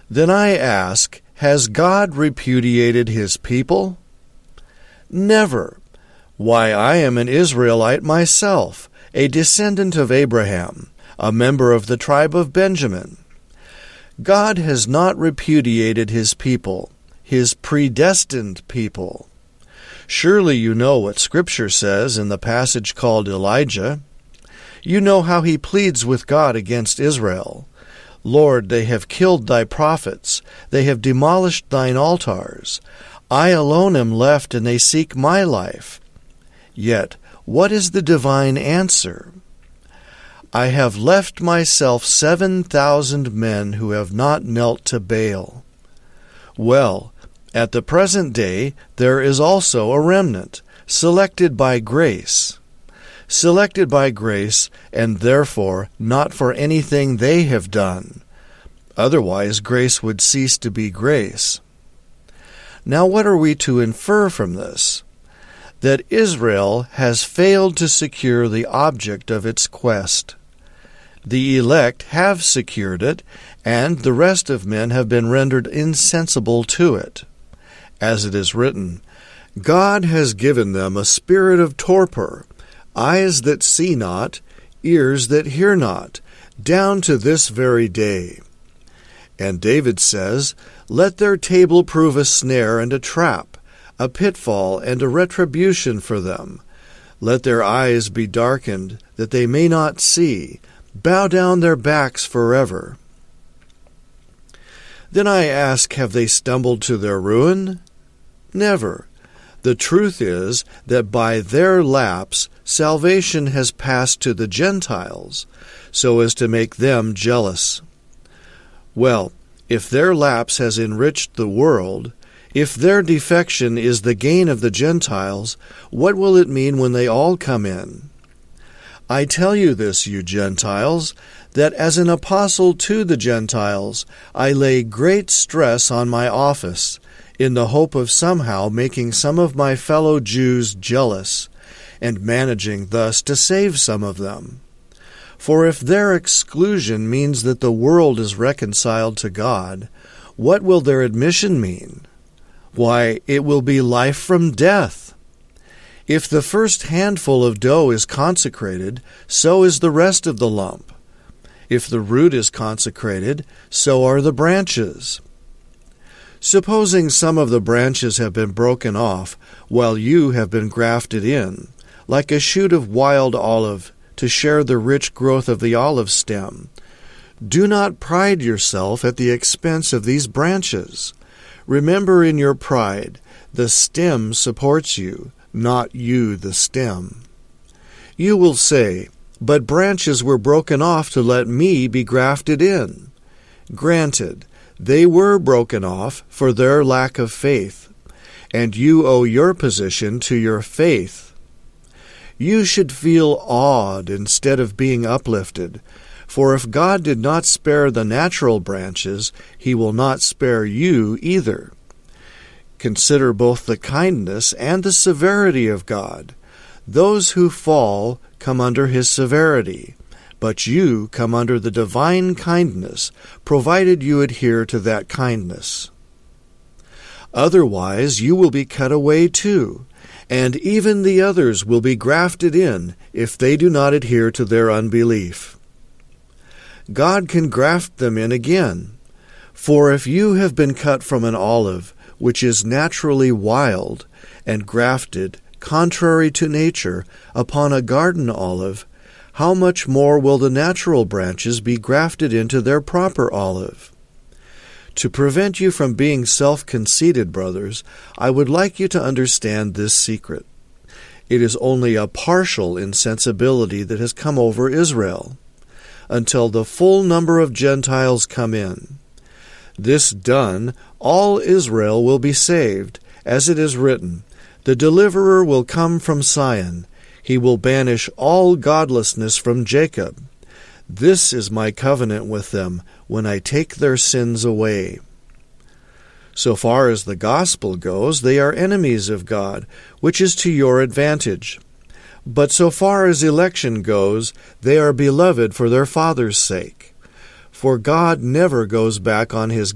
Then I ask, has God repudiated his people? Never. Why, I am an Israelite myself, a descendant of Abraham, a member of the tribe of Benjamin. God has not repudiated his people, his predestined people. Surely you know what Scripture says in the passage called Elijah. You know how he pleads with God against Israel. Lord, they have killed thy prophets. They have demolished thine altars. I alone am left, and they seek my life. Yet, what is the divine answer? I have left myself 7,000 men who have not knelt to Baal. Well, at the present day there is also a remnant, selected by grace. Selected by grace, and therefore not for anything they have done. Otherwise grace would cease to be grace. Now what are we to infer from this? That Israel has failed to secure the object of its quest. The elect have secured it, and the rest of men have been rendered insensible to it. As it is written, God has given them a spirit of torpor, eyes that see not, ears that hear not, down to this very day. And David says, let their table prove a snare and a trap, a pitfall and a retribution for them. Let their eyes be darkened, that they may not see, bow down their backs forever. Then I ask, have they stumbled to their ruin? Never. The truth is that by their lapse salvation has passed to the Gentiles, so as to make them jealous. Well, if their lapse has enriched the world, if their defection is the gain of the Gentiles, what will it mean when they all come in? I tell you this, you Gentiles, that as an apostle to the Gentiles, I lay great stress on my office, in the hope of somehow making some of my fellow Jews jealous, and managing thus to save some of them. For if their exclusion means that the world is reconciled to God, what will their admission mean? Why, it will be life from death. If the first handful of dough is consecrated, so is the rest of the lump. If the root is consecrated, so are the branches. Supposing some of the branches have been broken off, while you have been grafted in, like a shoot of wild olive, to share the rich growth of the olive stem. Do not pride yourself at the expense of these branches. Remember in your pride, the stem supports you, not you the stem. You will say, but branches were broken off to let me be grafted in. Granted, they were broken off for their lack of faith, and you owe your position to your faith. You should feel awed instead of being uplifted, for if God did not spare the natural branches, he will not spare you either. Consider both the kindness and the severity of God. Those who fall come under his severity, but you come under the divine kindness, provided you adhere to that kindness. Otherwise you will be cut away too, and even the others will be grafted in if they do not adhere to their unbelief. God can graft them in again, for if you have been cut from an olive, which is naturally wild, and grafted, contrary to nature, upon a garden olive, how much more will the natural branches be grafted into their proper olive? To prevent you from being self-conceited, brothers, I would like you to understand this secret. It is only a partial insensibility that has come over Israel, until the full number of Gentiles come in. This done, all Israel will be saved, as it is written, the deliverer will come from Sion. He will banish all godlessness from Jacob. This is my covenant with them, when I take their sins away. So far as the gospel goes, they are enemies of God, which is to your advantage. But so far as election goes, they are beloved for their Father's sake. For God never goes back on his